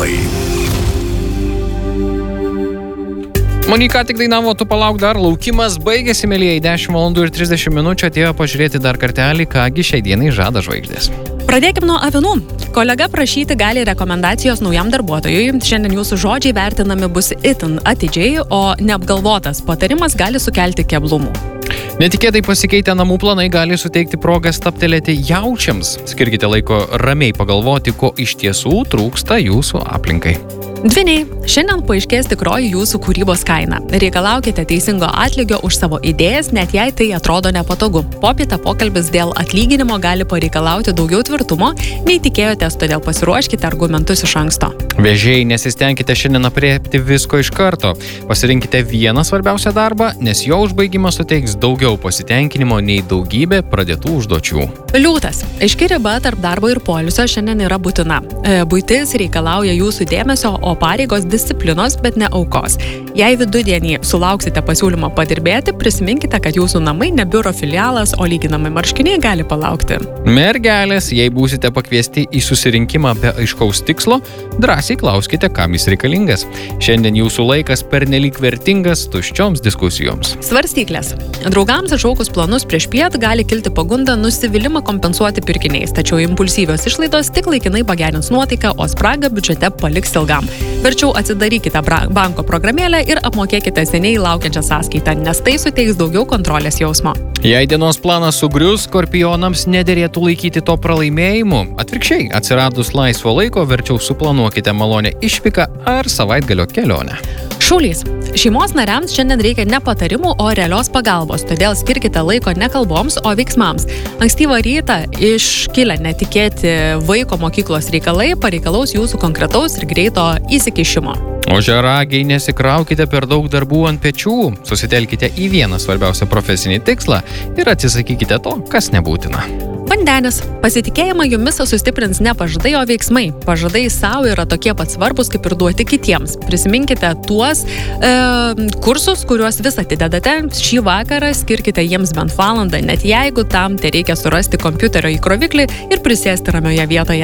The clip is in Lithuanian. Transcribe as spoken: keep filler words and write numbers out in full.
Patarimai. Monika tik dainavo, tu palauk dar, laukimas baigėsi, mėlyjei, dešimt valandų ir trisdešimt minučių atėjo pažiūrėti dar kartelį, kągi šiai dienai žada žvaigždės. Pradėkime nuo avinų. Kolega prašyti gali rekomendacijos naujam darbuotojui. Šiandien jūsų žodžiai vertinami bus itin atidžiai, o neapgalvotas patarimas gali sukelti keblumų. Netikėtai pasikeitę namų planai gali suteikti progą staptelėti jaučiams. Skirkite laiko ramiai pagalvoti, ko iš tiesų trūksta jūsų aplinkai. Dvyniai, šiandien paaiškės tikroji jūsų kūrybos kaina. Reikalaukite teisingo atlygio už savo idėjas, net jei tai atrodo nepatogu. Popietę pokalbis dėl atlyginimo gali pareikalauti daugiau tvirtumo, nei tikėjotės, todėl pasiruoškite argumentus iš anksto. Vežėjai, nesistengkite šiandien apriepti visko iš karto. Pasirinkite vieną svarbiausią darbą, nes jo užbaigimas suteiks daugiau pasitenkinimo nei daugybė pradėtų užduočių. Liūtas. Aiški riba tarp darbo ir poilsio šiandien yra būtina. E, buitis reikalauja jūsų dėmesio, o pareigos disciplinos, bet ne aukos. Jei vidudienį sulauksite pasiūlymą padirbėti, prisiminkite, kad jūsų namai ne biuro filialas, o lyginamai marškiniai gali palaukti. Mergelės, jei būsite pakviesti į susirinkimą be aiškaus tikslo, drąsiai klauskite, kam jis reikalingas. Šiandien jūsų laikas pernelyg vertingas tuščioms diskusijoms. Svarstyklės. Draugams atšaukus planus prieš pietą gali kilti pagunda nusivylimą kompensuoti pirkiniais, tačiau impulsyvios išlaidos tik laikinai pagerins nuotaiką, o spragą biudžete paliks ilgam. Verčiau atsidarykite banko programėlę ir apmokėkite seniai laukiančią sąskaitą, nes tai suteiks daugiau kontrolės jausmo. Jei dienos planas sugrius, skorpionams nederėtų laikyti to pralaimėjimu. Atvirkščiai, atsiradus laisvo laiko, verčiau suplanuokite malonę išvyką ar savaitgalio kelionę. Šaulys. Šeimos nariams šiandien reikia ne patarimų, o realios pagalbos, todėl skirkite laiko ne kalboms, o veiksmams. Ankstyvą rytą iškilę netikėti vaiko mokyklos reikalai pareikalaus jūsų konkretaus ir greito įsikišimo. Ožiaragiai, nesikraukite per daug darbų ant pečių, susitelkite į vieną svarbiausią profesinį tikslą ir atsisakykite to, kas nebūtina. Vandenis. Pasitikėjimą jumis sustiprins ne pažadai, o veiksmai. Pažadai savo yra tokie pat svarbus, kaip ir duoti kitiems. Prisiminkite tuos e, kursus, kuriuos vis atidedate. Šį vakarą skirkite jiems bent valandą, net jeigu tam tai reikia surasti kompiuterio įkroviklį ir prisėsti ramioje vietoje.